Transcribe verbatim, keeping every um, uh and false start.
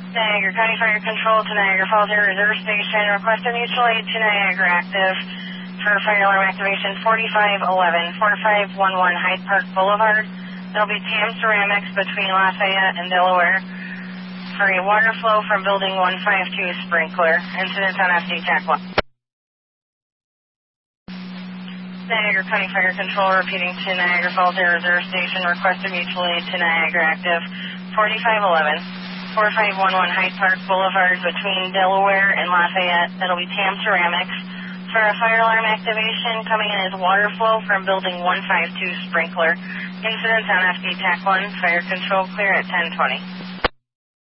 Niagara County Fire Control to Niagara Falls Air Reserve Station. Request a mutual aid to Niagara Active for fire alarm activation forty-five eleven, forty-five eleven Hyde Park Boulevard. There will be T A M ceramics between Lafayette and Delaware for a water flow from building one fifty-two sprinkler. Incident on F D TAC one. Niagara County Fire Control repeating to Niagara Falls Air Reserve Station. Request a mutual aid to Niagara Active forty-five eleven, forty-five eleven Hyde Park Boulevard between Delaware and Lafayette. That'll be T A M ceramics for a fire alarm activation. Coming in as water flow from building one fifty-two sprinkler. Incident on F D TAC one. Fire control clear at ten twenty.